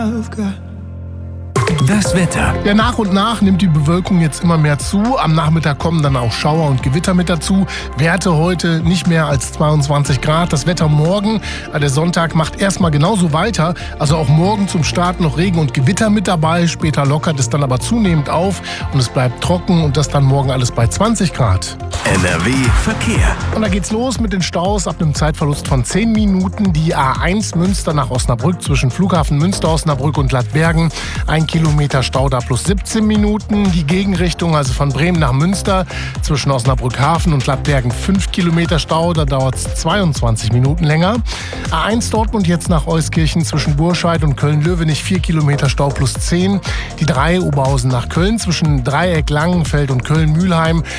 Das Wetter. Ja, nach und nach nimmt die Bewölkung jetzt immer mehr zu. Am Nachmittag kommen dann auch Schauer und Gewitter mit dazu. Werte heute nicht mehr als 22 Grad. Das Wetter morgen, der Sonntag, macht erstmal genauso weiter. Also auch morgen zum Start noch Regen und Gewitter mit dabei. Später lockert es dann aber zunehmend auf und es bleibt trocken und das dann morgen alles bei 20 Grad. NRW Verkehr. Und da geht's los mit den Staus ab einem Zeitverlust von 10 Minuten. Die A1 Münster nach Osnabrück zwischen Flughafen Münster, Osnabrück und Ladbergen. 1 Kilometer Stau da plus 17 Minuten. Die Gegenrichtung, also von Bremen nach Münster zwischen Osnabrück Hafen und Ladbergen 5 Kilometer Stau. Da dauert es 22 Minuten länger. A1 Dortmund jetzt nach Euskirchen zwischen Burscheid und Köln-Löwenich 4 Kilometer Stau plus 10. Die 3 Oberhausen nach Köln zwischen Dreieck, Langenfeld und Köln-Mühlheim